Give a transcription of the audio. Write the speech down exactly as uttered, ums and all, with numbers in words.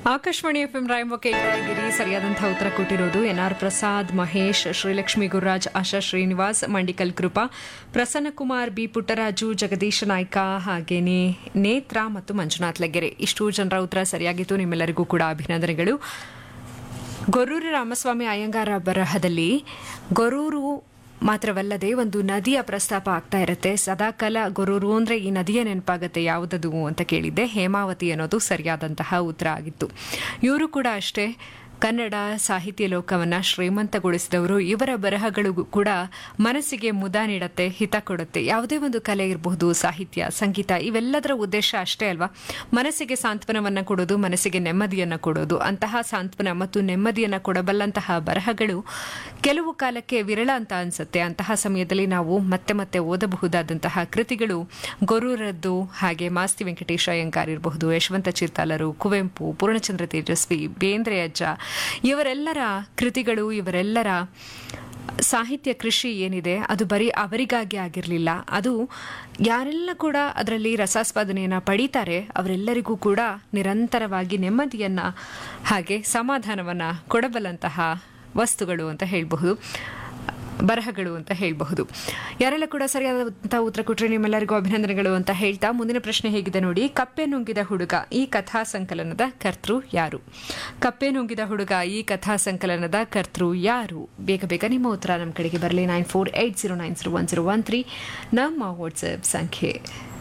Akashvani F M ರಾಯಂಬ ಕೇಳಿಗಿರಿ ಸರಿಯಾದಂತಹ ಉತ್ತರ ಕೊಟ್ಟಿರೋದು ಎನ್ಆರ್ ಪ್ರಸಾದ್, ಮಹೇಶ್, ಶ್ರೀಲಕ್ಷ್ಮಿ ಗುರುರಾಜ್, ಆಶಾ ಶ್ರೀನಿವಾಸ್, ಮಂಡಿಕಲ್ ಕೃಪಾ, ಪ್ರಸನ್ನಕುಮಾರ್, ಬಿ ಪುಟ್ಟರಾಜು, ಜಗದೀಶ್ ನಾಯ್ಕ, ಹಾಗೇನೆ ನೇತ್ರ ಮತ್ತು ಮಂಜುನಾಥ್ ಲಗ್ಗೆರೆ. ಇಷ್ಟು ಜನರ ಉತ್ತರ ಸರಿಯಾಗಿತ್ತು. ನಿಮ್ಮೆಲ್ಲರಿಗೂ ಕೂಡ ಅಭಿನಂದನೆಗಳು. ಗೊರೂರು ರಾಮಸ್ವಾಮಿ ಅಯ್ಯಂಗಾರ ಬರಹದಲ್ಲಿ ಗೊರೂರು ಮಾತ್ರವಲ್ಲದೆ ಒಂದು ನದಿಯ ಪ್ರಸ್ತಾಪ ಆಗ್ತಾ ಇರುತ್ತೆ. ಸದಾಕಾಲ ಗೊರೂರು ಅಂದ್ರೆ ಈ ನದಿಯ ನೆನಪಾಗತ್ತೆ, ಯಾವುದದು ಅಂತ ಕೇಳಿದ್ದೆ. ಹೇಮಾವತಿ ಅನ್ನೋದು ಸರಿಯಾದಂತಹ ಉತ್ತರ ಆಗಿತ್ತು. ಇವರು ಕೂಡ ಅಷ್ಟೇ ಕನ್ನಡ ಸಾಹಿತ್ಯ ಲೋಕವನ್ನ ಶ್ರೀಮಂತಗೊಳಿಸಿದವರು. ಇವರ ಬರಹಗಳು ಕೂಡ ಮನಸ್ಸಿಗೆ ಮುದ ನೀಡುತ್ತೆ, ಹಿತ ಕೊಡುತ್ತೆ. ಯಾವುದೇ ಒಂದು ಕಲೆ ಇರಬಹುದು, ಸಾಹಿತ್ಯ, ಸಂಗೀತ, ಇವೆಲ್ಲದರ ಉದ್ದೇಶ ಅಷ್ಟೇ ಅಲ್ವಾ, ಮನಸ್ಸಿಗೆ ಸಾಂತ್ವನವನ್ನ ಕೊಡೋದು, ಮನಸ್ಸಿಗೆ ನೆಮ್ಮದಿಯನ್ನ ಕೊಡೋದು. ಅಂತಹ ಸಾಂತ್ವನ ಮತ್ತು ನೆಮ್ಮದಿಯನ್ನ ಕೊಡಬಲ್ಲಂತಹ ಬರಹಗಳು ಕೆಲವು ಕಾಲಕ್ಕೆ ವಿರಳ ಅಂತ ಅನ್ಸುತ್ತೆ. ಅಂತಹ ಸಮಯದಲ್ಲಿ ನಾವು ಮತ್ತೆ ಮತ್ತೆ ಓದಬಹುದಾದಂತಹ ಕೃತಿಗಳು ಗೊರೂರದ್ದು, ಹಾಗೆ ಮಾಸ್ತಿ ವೆಂಕಟೇಶ ಅಯ್ಯಂಗಾರ್ ಇರಬಹುದು, ಯಶವಂತ ಚಿತ್ತಾಲರು, ಕುವೆಂಪು, ಪೂರ್ಣಚಂದ್ರ ತೇಜಸ್ವಿ, ಬೇಂದ್ರೆ ಅಜ್ಜ, ಇವರೆಲ್ಲರ ಕೃತಿಗಳು, ಇವರೆಲ್ಲರ ಸಾಹಿತ್ಯ ಕೃಷಿ ಏನಿದೆ ಅದು ಬರೀ ಅವರಿಗಾಗಿ ಆಗಿರಲಿಲ್ಲ. ಅದು ಯಾರೆಲ್ಲ ಕೂಡ ಅದರಲ್ಲಿ ರಸಾಸ್ವಾದನೆಯನ್ನು ಪಡೀತಾರೆ ಅವರೆಲ್ಲರಿಗೂ ಕೂಡ ನಿರಂತರವಾಗಿ ನೆಮ್ಮದಿಯನ್ನ ಹಾಗೆ ಸಮಾಧಾನವನ್ನ ಕೊಡಬಲ್ಲಂತಹ ವಸ್ತುಗಳು ಅಂತ ಹೇಳಬಹುದು, ಬರಹಗಳು ಅಂತ ಹೇಳಬಹುದು. ಯಾರೆಲ್ಲ ಕೂಡ ಸರಿಯಾದಂತಹ ಉತ್ತರ ಕೊಟ್ಟರೆ ನಿಮ್ಮೆಲ್ಲರಿಗೂ ಅಭಿನಂದನೆಗಳು ಅಂತ ಹೇಳ್ತಾ ಮುಂದಿನ ಪ್ರಶ್ನೆ ಹೇಗಿದೆ ನೋಡಿ. ಕಪ್ಪೆ ನುಂಗಿದ ಹುಡುಗ ಈ ಕಥಾ ಸಂಕಲನದ ಕರ್ತೃ ಯಾರು? ಕಪ್ಪೆ ನುಂಗಿದ ಹುಡುಗ ಈ ಕಥಾ ಸಂಕಲನದ ಕರ್ತೃ ಯಾರು? ಬೇಗ ಬೇಗ ನಿಮ್ಮ ಉತ್ತರ ನಮ್ಮ ಕಡೆಗೆ ಬರಲಿ. Nine four eight zero nine zero one zero one three ನಮ್ಮ ವಾಟ್ಸ್ಆಪ್ ಸಂಖ್ಯೆ.